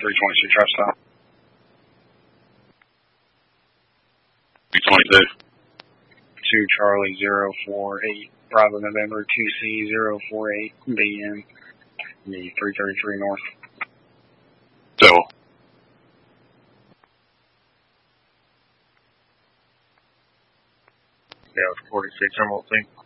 322 trap stop. 322. 2 Charlie 048, Bravo November 2C 048, BN, the 333 North. So. Yeah, 46 Emerald thing.